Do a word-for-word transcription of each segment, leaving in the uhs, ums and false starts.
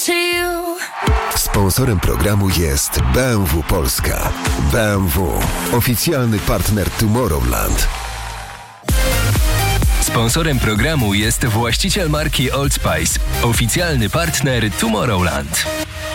to you. Sponsorem programu jest B M W Polska. B M W, oficjalny partner Tomorrowland. Sponsorem programu jest właściciel marki Old Spice, oficjalny partner Tomorrowland.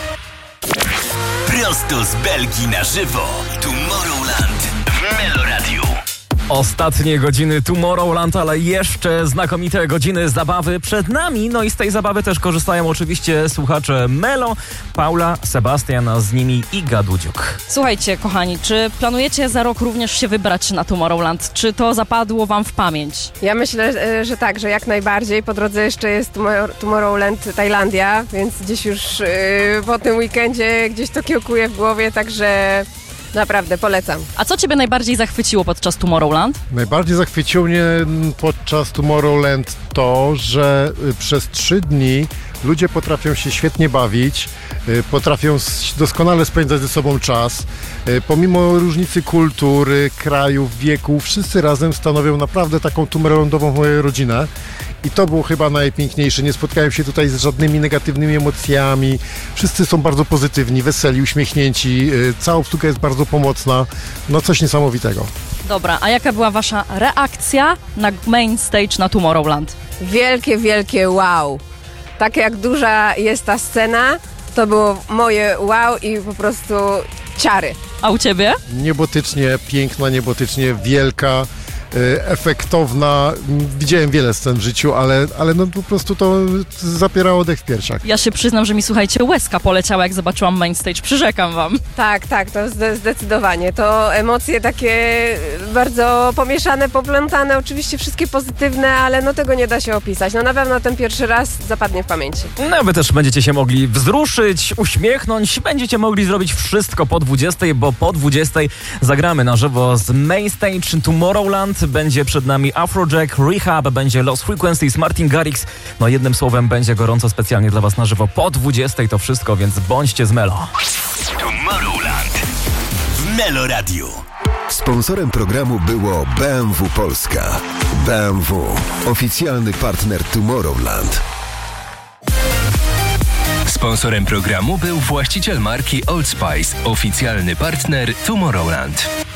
Prosto z Belgii na żywo. Tomorrowland w Meloradiu. Ostatnie godziny Tomorrowland, ale jeszcze znakomite godziny zabawy przed nami. No i z tej zabawy też korzystają oczywiście słuchacze Melo, Paula, Sebastian, a z nimi Iga Dudziuk. Słuchajcie, kochani, czy planujecie za rok również się wybrać na Tomorrowland? Czy to zapadło wam w pamięć? Ja myślę, że tak, że jak najbardziej. Po drodze jeszcze jest Tomorrowland Tajlandia, więc gdzieś już yy, po tym weekendzie gdzieś to kiełkuje w głowie, także... Naprawdę, polecam. A co ciebie najbardziej zachwyciło podczas Tomorrowland? Najbardziej zachwyciło mnie podczas Tomorrowland to, że przez trzy dni ludzie potrafią się świetnie bawić, potrafią doskonale spędzać ze sobą czas. Pomimo różnicy kultury, krajów, wieków, wszyscy razem stanowią naprawdę taką Tomorrowlandową rodzinę. I to było chyba najpiękniejsze. Nie spotkałem się tutaj z żadnymi negatywnymi emocjami. Wszyscy są bardzo pozytywni, weseli, uśmiechnięci. Cała obsługa jest bardzo pomocna. No coś niesamowitego. Dobra, a jaka była wasza reakcja na main stage na Tomorrowland? Wielkie, wielkie wow. Tak jak duża jest ta scena, to było moje wow i po prostu ciary. A u ciebie? Niebotycznie piękna, niebotycznie wielka. Efektowna. Widziałem wiele scen w życiu, ale, ale no po prostu to zapierało dech w piersiach. Ja się przyznam, że mi, słuchajcie, łezka poleciała, jak zobaczyłam main stage. Przyrzekam wam. Tak, tak, to zde- zdecydowanie. To emocje takie bardzo pomieszane, poplątane, oczywiście wszystkie pozytywne, ale no tego nie da się opisać. No na pewno ten pierwszy raz zapadnie w pamięci. No wy też będziecie się mogli wzruszyć, uśmiechnąć, będziecie mogli zrobić wszystko po dwudziestej, bo po dwudziestej zagramy na żywo z main stage Tomorrowland. Będzie przed nami Afrojack, Rehab, będzie Lost Frequencies, Martin Garrix. No jednym słowem będzie gorąco specjalnie dla was na żywo po dwudziestej to wszystko, więc bądźcie z Melo. Tomorrowland w Meloradiu. Sponsorem programu było B M W Polska. B M W, oficjalny partner Tomorrowland. Sponsorem programu był właściciel marki Old Spice, oficjalny partner Tomorrowland.